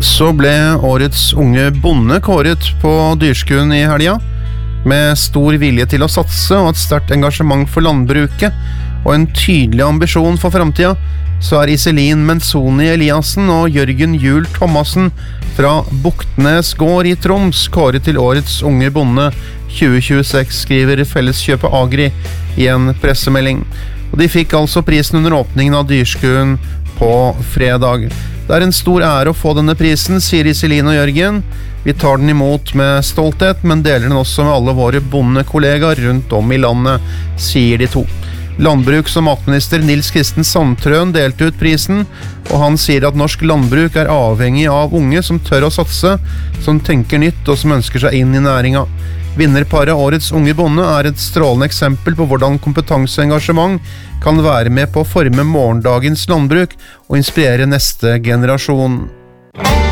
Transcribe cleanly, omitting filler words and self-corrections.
Så ble årets unge bonde kåret på Dyrskuen i helga. Med stor vilje til å satse og et sterkt engasjement for landbruket og en tydelig ambisjon for fremtiden, så Iselin Menzoni Eliassen og Jørgen Juel Thomassen fra Buktnes gård i Troms kåret til årets unge bonde 2026, skriver Felleskjøpet Agri i en pressemelding. Og de fikk altså prisen under åpningen av Dyrskuen på fredag. Det en stor ære å få denne prisen, sier Iselin og Jørgen. Vi tar den imot med stolthet, men deler den også med alle våre bondekollegaer rundt om i landet, sier de to. Landbruks- og matminister Nils Kristen Sandtrøen delte ut prisen, og han sier at norsk landbruk avhengig av unge som tør å satse, som tenker nytt og som ønsker seg inn i næringa. Vinnerparet Årets unge bonde et strålende eksempel på hvordan kompetanse og engasjement kan være med på å forme morgendagens landbruk og inspirere neste generasjon.